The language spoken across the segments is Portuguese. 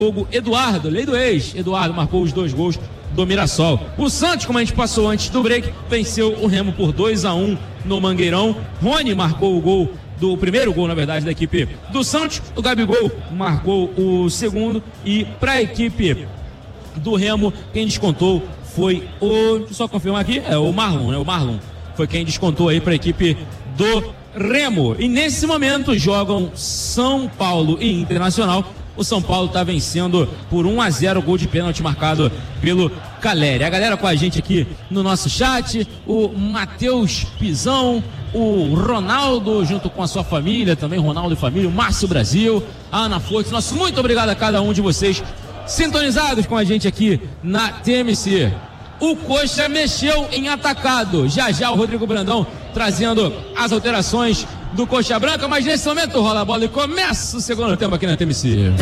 jogo, Eduardo, lei do ex. Eduardo marcou os 2 gols do Mirassol. O Santos, como a gente passou antes do break, venceu o Remo por 2-1 no Mangueirão. Rony marcou o primeiro gol, na verdade, da equipe do Santos. O Gabigol marcou o segundo. E para a equipe do Remo, quem descontou foi deixa eu só confirmar aqui, o Marlon, né? O Marlon foi quem descontou aí para a equipe do Remo. E nesse momento jogam São Paulo e Internacional. O São Paulo está vencendo por 1-0, gol de pênalti marcado pelo Caleri. A galera com a gente aqui no nosso chat, o Matheus Pizão, o Ronaldo junto com a sua família, também Ronaldo e família, o Márcio Brasil, a Ana Fortes. Nosso muito obrigado a cada um de vocês sintonizados com a gente aqui na TMC. O Coxa mexeu em atacado. Já o Rodrigo Brandão trazendo as alterações do Coxa Branca, mas nesse momento rola a bola e começa o segundo tempo aqui na TMC.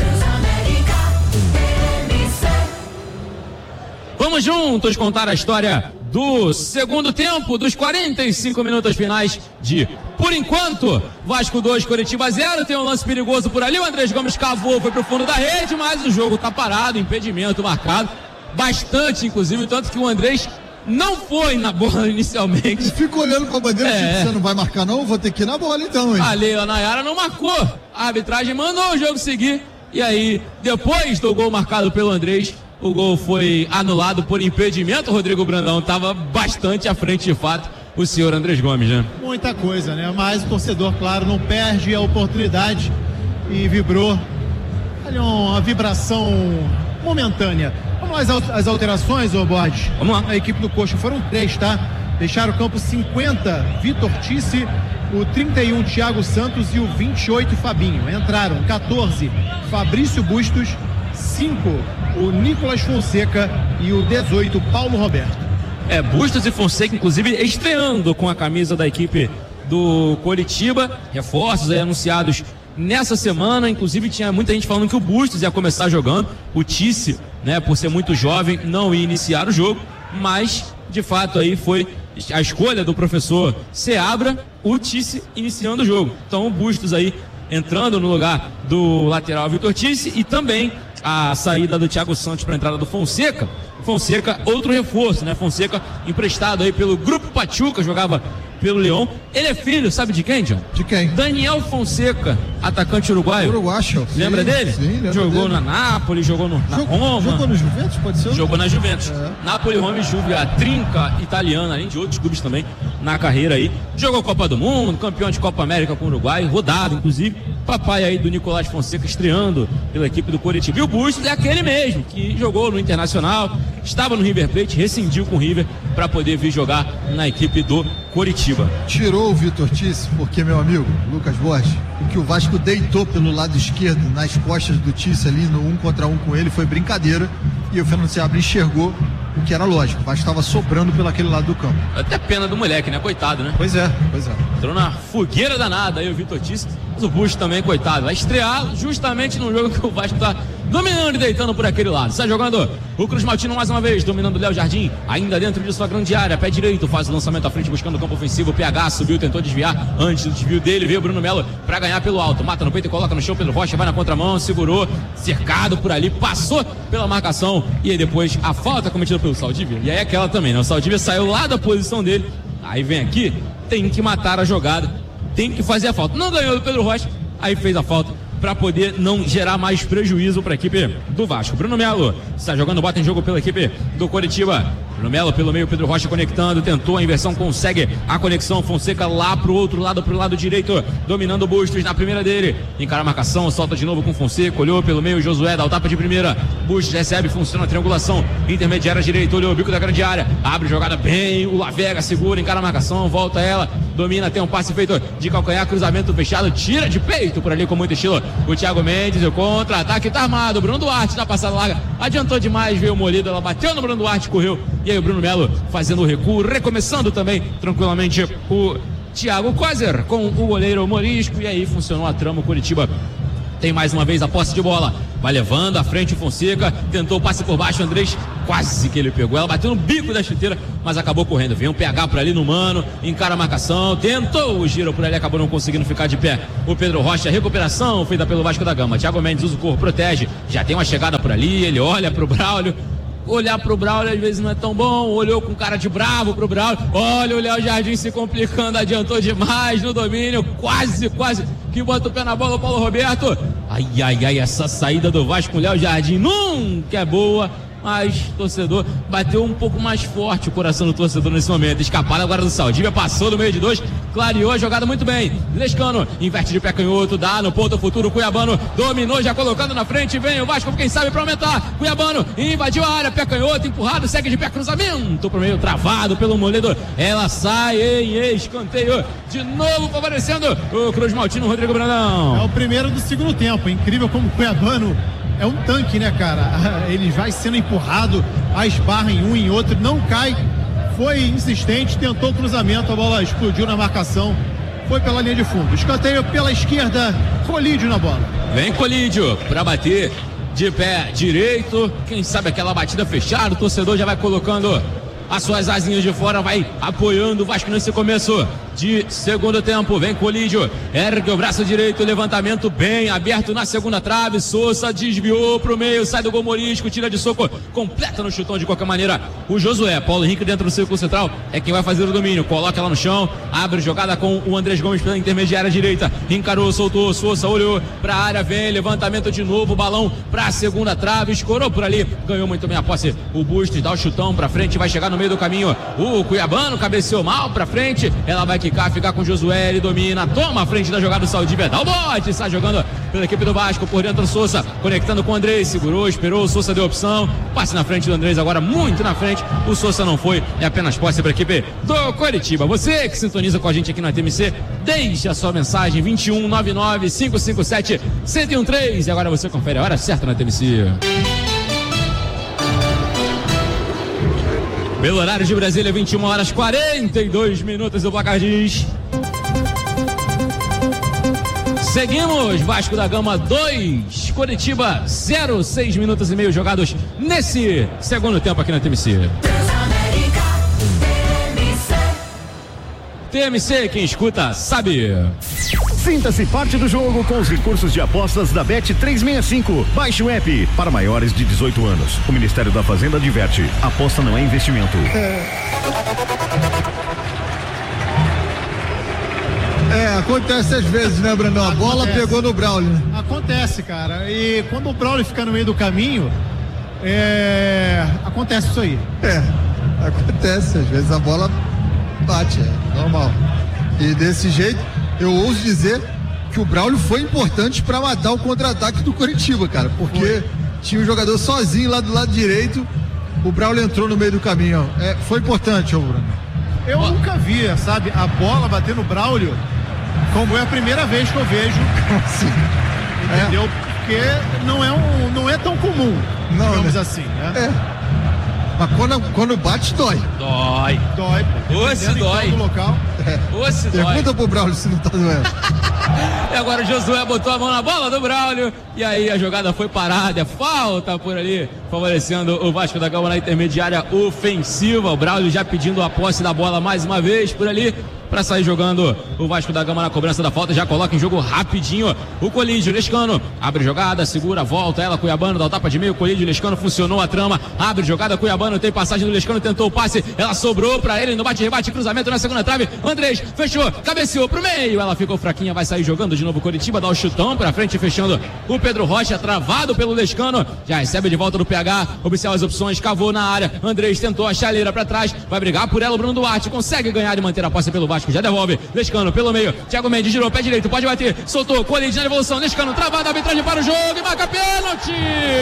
Vamos juntos contar a história do segundo tempo, dos 45 minutos finais de, por enquanto, Vasco 2, Coritiba 0. Tem um lance perigoso por ali, o Andrés Gomes cavou, foi pro fundo da rede, mas o jogo tá parado, impedimento marcado, bastante inclusive, tanto que o Andrés não foi na bola inicialmente. E fica olhando pra bandeira, tipo, você não vai marcar não? Vou ter que ir na bola então, hein? A Leila Nayara não marcou, a arbitragem mandou o jogo seguir, e aí, depois do gol marcado pelo Andrés, o gol foi anulado por impedimento. O Rodrigo Brandão estava bastante à frente de fato, o senhor Andrés Gomes, né? Muita coisa, né? Mas o torcedor, claro, não perde a oportunidade e vibrou. Ali uma vibração momentânea. Vamos lá as alterações, ô Borges? Vamos lá. A equipe do Coxa foram 3, tá? Deixaram o campo 50, Vitor Tice, o 31, Thiago Santos e o 28, Fabinho. Entraram 14, Fabrício Bustos, 5, o Nicolas Fonseca e o 18, Paulo Roberto. Bustos e Fonseca, inclusive, estreando com a camisa da equipe do Coritiba. Reforços aí anunciados nessa semana. Inclusive, tinha muita gente falando que o Bustos ia começar jogando. O Tice, né, por ser muito jovem, não ia iniciar o jogo. Mas, de fato, aí foi a escolha do professor Seabra, o Tice iniciando o jogo. Então, o Bustos aí entrando no lugar do lateral Vitor Tice, e também a saída do Thiago Santos para a entrada do Fonseca. Fonseca, outro reforço, né? Fonseca emprestado aí pelo Grupo Pachuca, jogava pelo Leão. Ele é filho, sabe de quem, John? De quem? Daniel Fonseca, atacante uruguaio. Uruguaio. Lembra dele? Sim, lembro jogou dele. na Nápoles, jogou na Roma. Jogou no Juventus, pode ser? Jogou na Juventus. Nápoles, Roma e Juve, a trinca italiana, além de outros clubes também na carreira aí. Jogou Copa do Mundo, campeão de Copa América com o Uruguai, rodado, inclusive. Papai aí do Nicolás Fonseca estreando pela equipe do Coritiba. E o Bustos é aquele mesmo, que jogou no Internacional, estava no River Plate, rescindiu com o River para poder vir jogar na equipe do Coritiba. Tirou o Vitor Tice, porque, meu amigo, Lucas Borges, o que o Vasco deitou pelo lado esquerdo, nas costas do Tice ali, no 1 contra 1 com ele, foi brincadeira. E o Fernando Seabra enxergou o que era lógico. O Vasco estava sobrando pelo aquele lado do campo. Até pena do moleque, né? Coitado, né? Pois é. Entrou na fogueira danada aí o Vitor Tice. Mas o Busto também, coitado. Vai estrear justamente num jogo que o Vasco tá dominando e deitando por aquele lado. Sai jogando o Cruz Maltino mais uma vez, dominando o Léo Jardim, ainda dentro de sua grande área, pé direito, faz o lançamento à frente, buscando o campo ofensivo. O PH subiu, tentou desviar. Antes do desvio dele, veio o Bruno Melo pra ganhar pelo alto. Mata no peito e coloca no chão. Pedro Rocha vai na contramão, segurou, cercado por ali, passou pela marcação. E aí depois a falta cometida pelo Saldívia. E aí aquela também, né? O Saldívia saiu lá da posição dele. Aí vem aqui, tem que matar a jogada, tem que fazer a falta. Não ganhou do Pedro Rocha, aí fez a falta para poder não gerar mais prejuízo para a equipe do Vasco. Bruno Melo está jogando, bota em jogo pela equipe do Coritiba. Bruno Melo pelo meio, Pedro Rocha conectando, tentou a inversão, consegue a conexão. Fonseca lá pro outro lado, pro lado direito, dominando o Bustos na primeira dele. Encara a marcação, solta de novo com Fonseca, olhou pelo meio, Josué dá o tapa de primeira. Bustos recebe, funciona a triangulação intermediária direita, olhou o bico da grande área, abre jogada bem, o Lavega segura, encara a marcação, volta ela, domina, tem um passe feito de calcanhar, cruzamento fechado, tira de peito por ali com muito estilo. O Thiago Mendes, o contra-ataque tá armado, Bruno Duarte na passada larga, adiantou demais, veio o Molido, ela bateu no Bruno Duarte, correu. E aí o Bruno Melo fazendo o recuo, recomeçando também tranquilamente o Thiago Kozer com o goleiro Morisco. E aí funcionou a trama, o Coritiba tem mais uma vez a posse de bola, vai levando à frente o Fonseca, tentou o passe por baixo, o Andrés quase que ele pegou, ela bateu no bico da chuteira, mas acabou correndo, vem um PH por ali no mano, encara a marcação, tentou o giro por ali, acabou não conseguindo ficar de pé, o Pedro Rocha, recuperação feita pelo Vasco da Gama, Thiago Mendes usa o corpo, protege, já tem uma chegada por ali, ele olha pro Braulio, olhar pro Braulio às vezes não é tão bom, olhou com cara de bravo pro Braulio, olha o Léo Jardim se complicando, adiantou demais no domínio, quase que bota o pé na bola o Paulo Roberto, ai, essa saída do Vasco com o Léo Jardim nunca é boa, mas torcedor bateu um pouco mais forte o coração do torcedor nesse momento, escapada agora do Saldívia, passou no meio de dois, clareou a jogada muito bem, Lescano inverte de pé canhoto, dá no ponto futuro, Cuiabano dominou, já colocando na frente, vem o Vasco, quem sabe pra aumentar, Cuiabano invadiu a área, pé canhoto, empurrado, segue de pé, cruzamento pro meio, travado pelo Moledo, ela sai em escanteio, de novo favorecendo o Cruz Maltino, Rodrigo Brandão. É o primeiro do segundo tempo, incrível como o Cuiabano é um tanque, né, cara? Ele vai sendo empurrado, a esbarra em um e em outro, não cai, foi insistente, tentou o cruzamento, a bola explodiu na marcação, foi pela linha de fundo. Escanteio pela esquerda, Colídio na bola. Vem Colídio pra bater de pé direito, quem sabe aquela batida fechada, o torcedor já vai colocando as suas asinhas de fora, vai apoiando o Vasco nesse começo de segundo tempo, vem Colídio, ergue o braço direito, levantamento bem aberto na segunda trave, Sousa desviou pro meio, sai do gol Morisco, tira de soco, completa no chutão de qualquer maneira, o Josué, Paulo Henrique dentro do círculo central, é quem vai fazer o domínio, coloca ela no chão, abre jogada com o Andrés Gomes pela intermediária direita, encarou, soltou, Sousa olhou pra área, vem, levantamento de novo, balão pra segunda trave, escorou por ali, ganhou muito bem a posse, o Bustos dá o chutão pra frente, vai chegar no meio do caminho, o Cuiabano cabeceou mal pra frente, ela vai quicar, ficar com o Josué, ele domina, toma a frente da jogada do Saldívia, dá o bote, está jogando pela equipe do Vasco, por dentro o Sousa, conectando com o Andrés, segurou, esperou, o Sousa deu opção, passe na frente do Andrés, agora muito na frente, o Sousa não foi, é apenas posse para a equipe do Coritiba. Você que sintoniza com a gente aqui na TMC, deixe a sua mensagem, 2199-557-1013, e agora você confere a hora certa na TMC. Pelo horário de Brasília, 21h42, o placar diz. Seguimos, Vasco da Gama 2, Coritiba 0, 6 minutos e meio jogados nesse segundo tempo aqui na TMC. TMC, quem escuta sabe. Sinta-se parte do jogo com os recursos de apostas da Bet365. Baixe o app para maiores de 18 anos. O Ministério da Fazenda adverte: aposta não é investimento. Acontece às vezes, né, Brandão? A bola pegou no Braulio, né? Acontece, cara. E quando o Braulio fica no meio do caminho, acontece isso aí. Acontece. Às vezes a bola bate, é normal. E desse jeito, eu ouso dizer que o Braulio foi importante para matar o contra-ataque do Coritiba, cara, porque tinha um jogador sozinho lá do lado direito, o Braulio entrou no meio do caminho. Foi importante, ô Bruno. Eu nunca vi, sabe, a bola bater no Braulio, como é a primeira vez que eu vejo. Sim. Entendeu? Porque não é tão comum, digamos assim, né? Mas quando bate, dói. Dói. Ou se dói. Ou se dói. Pergunta pro Braulio se não tá doendo. E agora o Josué botou a mão na bola do Braulio. E aí a jogada foi parada. Falta por ali, favorecendo o Vasco da Gama na intermediária ofensiva. O Braulio já pedindo a posse da bola mais uma vez por ali, para sair jogando o Vasco da Gama na cobrança da falta, já coloca em jogo rapidinho o Colídio, Lescano, abre jogada, segura, volta, ela, Cuiabano, dá o tapa de meio, Colídio, Lescano, funcionou a trama, abre jogada, Cuiabano, tem passagem do Lescano, tentou o passe, ela sobrou pra ele, no bate-rebate, cruzamento na segunda trave, Andrés, fechou, cabeceou pro meio, ela ficou fraquinha, vai sair jogando de novo o Coritiba, dá o chutão pra frente, fechando o Pedro Rocha, travado pelo Lescano, já recebe de volta do PH, observa as opções, cavou na área, Andrés tentou a chaleira pra trás, vai brigar por ela, o Bruno Duarte, consegue ganhar e manter a posse pelo Vasco, já devolve, Lescano pelo meio, Thiago Mendes girou, pé direito, pode bater, soltou, Colídio na evolução, Lescano travado, arbitragem para o jogo e marca pênalti!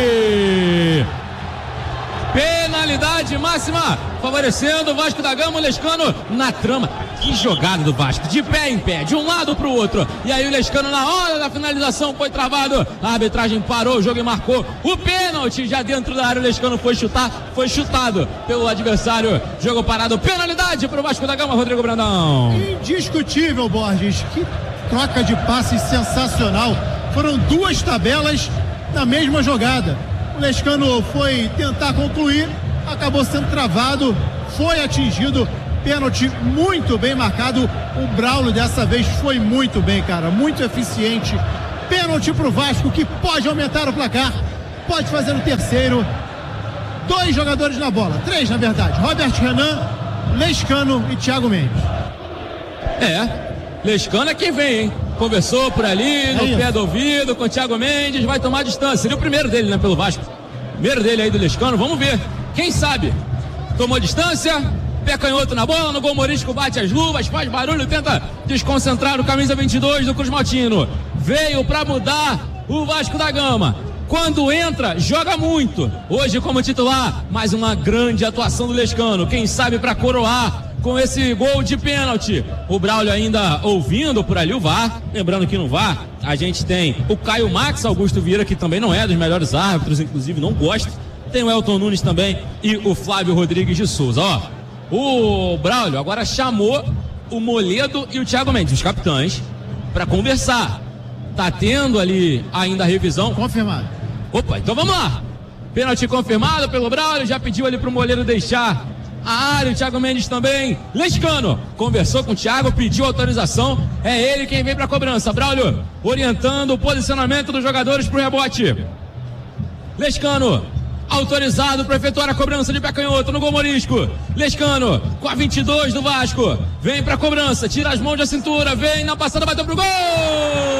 Penalidade máxima, favorecendo o Vasco da Gama, o Lescano na trama. Que jogada do Vasco, de pé em pé, de um lado pro outro. E aí o Lescano na hora da finalização foi travado. A arbitragem parou o jogo e marcou o pênalti. Já dentro da área o Lescano foi chutar, foi chutado pelo adversário. Jogo parado, penalidade pro Vasco da Gama, Rodrigo Brandão. Indiscutível, Borges. Que troca de passes sensacional. Foram duas tabelas na mesma jogada. O Lescano foi tentar concluir, acabou sendo travado, foi atingido. Pênalti muito bem marcado. O Braulio dessa vez foi muito bem, cara, muito eficiente. Pênalti pro Vasco, que pode aumentar o placar, pode fazer o terceiro. 2 jogadores na bola, 3 na verdade: Robert Renan, Lescano e Thiago Mendes. Lescano é quem vem, hein? Conversou por ali, no pé do ouvido com o Thiago Mendes, vai tomar distância. Seria o primeiro dele, né, pelo Vasco. Primeiro dele aí do Lescano, vamos ver. Quem sabe? Tomou distância, pé canhoto na bola, no gol humorístico, bate as luvas, faz barulho, tenta desconcentrar o camisa 22 do Cruz Maltino. Veio pra mudar o Vasco da Gama. Quando entra, joga muito. Hoje como titular, mais uma grande atuação do Lescano. Quem sabe pra coroar com esse gol de pênalti. O Braulio ainda ouvindo por ali o VAR. Lembrando que no VAR a gente tem o Caio Max Augusto Vieira, que também não é dos melhores árbitros, inclusive não gosta. Tem o Elton Nunes também e o Flávio Rodrigues de Souza. O Braulio agora chamou o Moledo e o Thiago Mendes, os capitães, para conversar. Tá tendo ali ainda a revisão. Confirmado. Opa, então vamos lá. Pênalti confirmado pelo Braulio, já pediu ali pro Moledo deixar a área, o Thiago Mendes também. Lescano conversou com o Thiago, pediu autorização, é ele quem vem pra cobrança. Braulio orientando o posicionamento dos jogadores pro rebote. Lescano autorizado para efetuar a cobrança de pé canhoto no gol humorístico. Lescano com a 22 do Vasco, vem pra cobrança, tira as mãos da cintura, vem na passada, bateu pro gol!